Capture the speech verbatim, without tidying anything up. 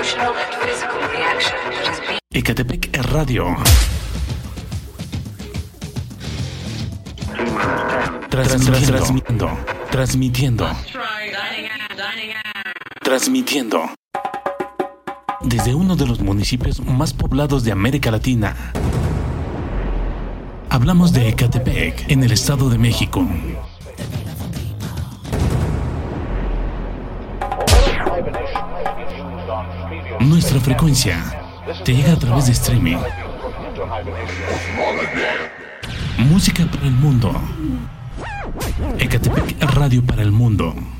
Ecatepec Radio. Transmitiendo. Transmitiendo. Transmitiendo. Desde uno de los municipios más poblados de América Latina. Hablamos de Ecatepec, en el Estado de México. Nuestra frecuencia te llega a través de streaming. Música para el mundo. Ecatepec Radio para el mundo.